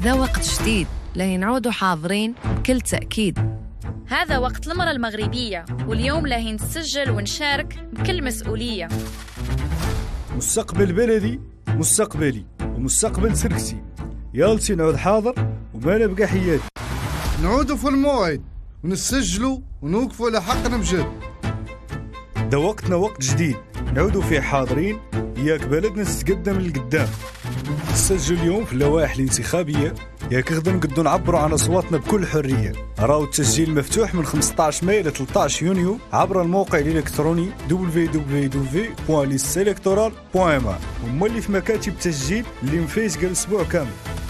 ذا وقت جديد لين نعودوا حاضرين بكل تأكيد. هذا وقت المرأة المغربية، واليوم لاهي نسجل ونشارك بكل مسؤولية. مستقبل بلدي، مستقبلي ومستقبل سركسي. يالسي نعود حاضر وما نبقى حياتي. نعودوا في الموعد ونسجلوا ونوقفوا على حقنا بجد. ده وقتنا وقت جديد نعودوا فيه حاضرين، ياك بلدنا تتقدم للقدام. نسجل اليوم في اللوائح الانتخابية، ياك غدا نقدروا نعبروا عن أصواتنا بكل حرية. راهو التسجيل مفتوح من 15 ماي إلى 13 يونيو عبر الموقع الإلكتروني www.listelectoral.ma. وما اللي في مكاتب تسجيل اللي مفيز قال أسبوع كامل.